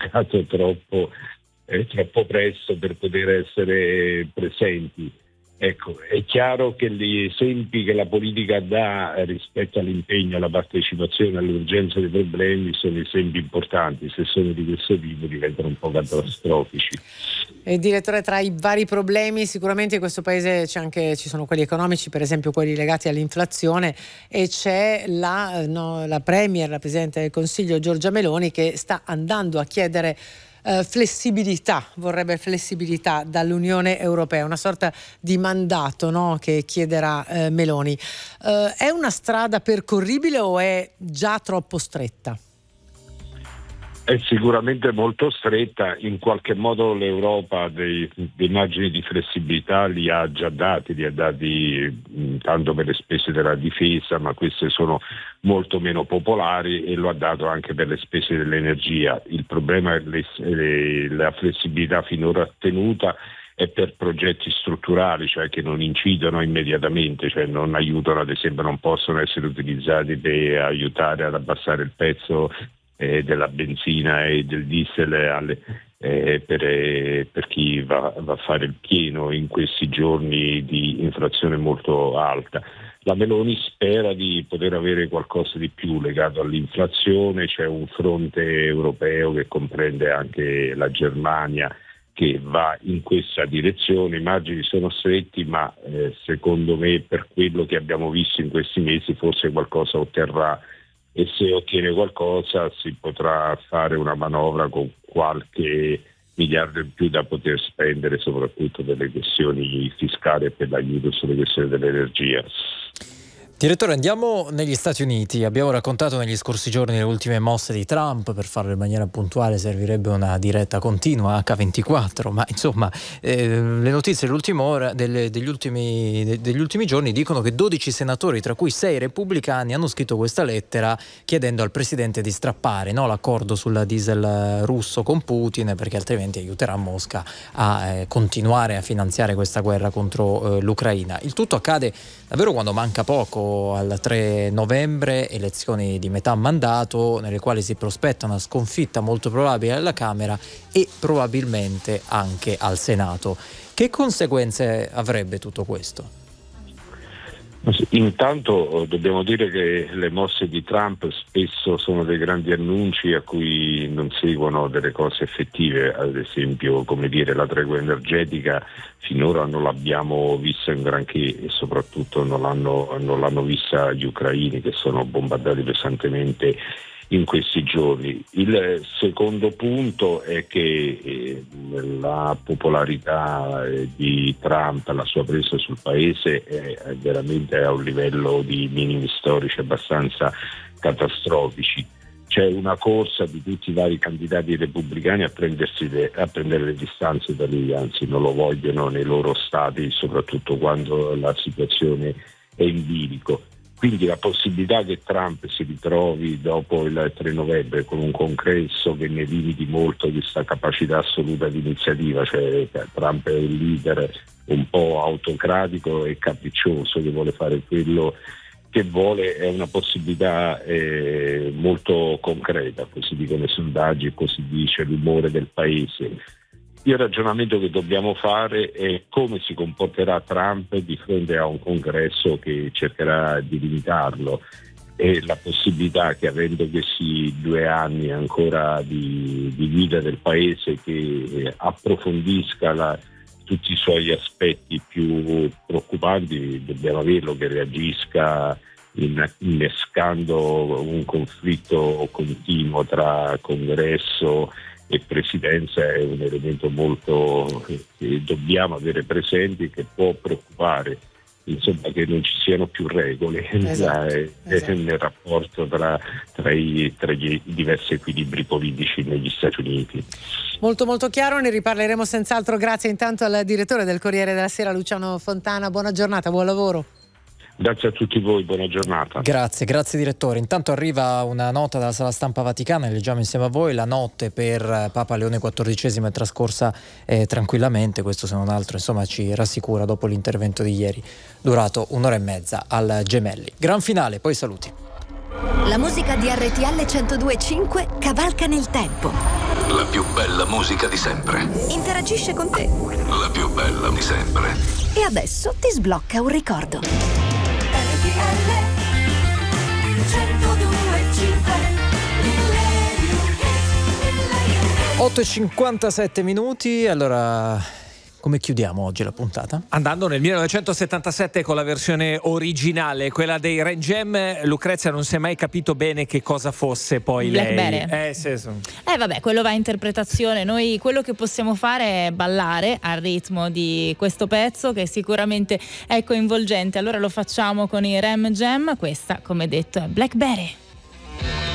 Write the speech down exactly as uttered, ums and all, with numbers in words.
toccato troppo, eh, troppo presto per poter essere presenti. Ecco, è chiaro che gli esempi che la politica dà rispetto all'impegno, alla partecipazione, all'urgenza dei problemi sono esempi importanti. Se sono di questo tipo diventano un po' catastrofici. E direttore, tra i vari problemi sicuramente in questo paese c'è anche, ci sono quelli economici, per esempio quelli legati all'inflazione, e c'è la, no, la Premier, la Presidente del Consiglio Giorgia Meloni, che sta andando a chiedere Uh, flessibilità, vorrebbe flessibilità dall'Unione Europea, una sorta di mandato, no, che chiederà uh, Meloni. Uh, è una strada percorribile o è già troppo stretta? È sicuramente molto stretta, in qualche modo l'Europa dei, dei margini di flessibilità li ha già dati, li ha dati mh, tanto per le spese della difesa, ma queste sono molto meno popolari, e lo ha dato anche per le spese dell'energia. Il problema è le, le, la flessibilità finora ottenuta è per progetti strutturali, cioè che non incidono immediatamente, cioè non aiutano, ad esempio non possono essere utilizzati per aiutare ad abbassare il prezzo Eh, della benzina e del diesel alle, eh, per, eh, per chi va, va a fare il pieno in questi giorni di inflazione molto alta. La Meloni spera di poter avere qualcosa di più legato all'inflazione. C'è un fronte europeo che comprende anche la Germania che va in questa direzione. I margini sono stretti, ma eh, secondo me, per quello che abbiamo visto in questi mesi, forse qualcosa otterrà, e se ottiene qualcosa si potrà fare una manovra con qualche miliardo in più da poter spendere, soprattutto per le questioni fiscali e per l'aiuto sulle questioni dell'energia. Direttore, andiamo negli Stati Uniti. Abbiamo raccontato negli scorsi giorni le ultime mosse di Trump. Per farlo in maniera puntuale servirebbe una diretta continua acca ventiquattro, ma insomma eh, le notizie dell'ultima ora, delle, degli, ultimi, de, degli ultimi giorni dicono che dodici senatori, tra cui sei repubblicani, hanno scritto questa lettera chiedendo al presidente di strappare, no, l'accordo sul diesel russo con Putin, perché altrimenti aiuterà Mosca a eh, continuare a finanziare questa guerra contro eh, l'Ucraina. Il tutto accade davvero quando manca poco al tre novembre, elezioni di metà mandato nelle quali si prospetta una sconfitta molto probabile alla Camera e probabilmente anche al Senato. Che conseguenze avrebbe tutto questo? Intanto dobbiamo dire che le mosse di Trump spesso sono dei grandi annunci a cui non seguono delle cose effettive. Ad esempio, come dire, la tregua energetica finora non l'abbiamo vista in granché, e soprattutto non l'hanno, non l'hanno vista gli ucraini, che sono bombardati pesantemente in questi giorni. Il secondo punto è che eh, la popolarità eh, di Trump, la sua presa sul paese è, è veramente a un livello di minimi storici abbastanza catastrofici. C'è una corsa di tutti i vari candidati repubblicani a, prendersi de, a prendere le distanze da lui, anzi non lo vogliono nei loro stati, soprattutto quando la situazione è in bilico. Quindi la possibilità che Trump si ritrovi dopo il tre novembre con un congresso che ne limiti molto questa capacità assoluta di iniziativa, cioè Trump è un leader un po' autocratico e capriccioso che vuole fare quello che vuole, è una possibilità eh, molto concreta, così dicono i sondaggi e così dice l'umore del paese. Il ragionamento che dobbiamo fare è come si comporterà Trump di fronte a un congresso che cercherà di limitarlo, e la possibilità che, avendo questi due anni ancora di, di guida del paese, che approfondisca la, tutti i suoi aspetti più preoccupanti, dobbiamo averlo che reagisca in, innescando un conflitto continuo tra congresso e presidenza. È un elemento molto che dobbiamo avere presenti, che può preoccupare, insomma, che non ci siano più regole. Esatto, eh, esatto. Nel rapporto tra, tra, i, tra i diversi equilibri politici negli Stati Uniti. Molto molto chiaro, ne riparleremo senz'altro. Grazie intanto al direttore del Corriere della Sera, Luciano Fontana. Buona giornata, buon lavoro. Grazie a tutti voi, buona giornata. Grazie, grazie direttore. Intanto arriva una nota dalla Sala Stampa Vaticana, leggiamo insieme a voi. La notte per Papa Leone quattordicesimo è trascorsa eh, tranquillamente, questo se non altro insomma ci rassicura dopo l'intervento di ieri, durato un'ora e mezza al Gemelli. Gran finale, poi saluti. La musica di R T L centodue e cinque cavalca nel tempo. La più la musica di sempre. Interagisce con te. La più bella di sempre. E adesso ti sblocca un ricordo. otto e cinquantasette minuti, allora come chiudiamo oggi la puntata? Andando nel millenovecentosettantasette con la versione originale, quella dei Ren Jam. Lucrezia, non si è mai capito bene che cosa fosse poi Blackberry. lei. Eh, sì, sì. Eh vabbè, quello va a interpretazione. Noi quello che possiamo fare è ballare al ritmo di questo pezzo, che sicuramente è coinvolgente. Allora lo facciamo con i Ren Jam. Questa, come detto, è Blackberry.